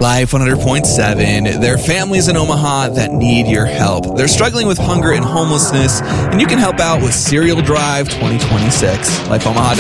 Life 100.7. There are families in Omaha that need your help. They're struggling with hunger and homelessness, and you can help out with Cereal Drive 2026. LifeOmaha.com.